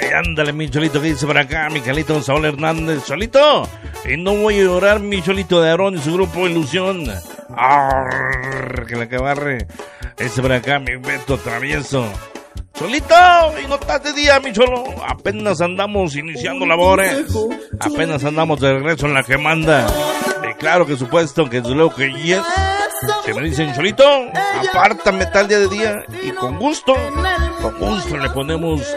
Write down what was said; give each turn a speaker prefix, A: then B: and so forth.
A: ándale, mi Cholito, que dice por acá, mi Carlito Saúl Hernández. Cholito, y no voy a llorar, mi Cholito de Aarón y su grupo Ilusión. Arr, que la que barre. Dice por acá, mi Beto Travieso. Cholito, y no estás de día, mi Cholo. Apenas andamos iniciando labores. Apenas andamos de regreso en la que manda. Y claro que supuesto que es lo que yes. Si me dicen, Cholito, apártame tal día de día. Y con gusto le ponemos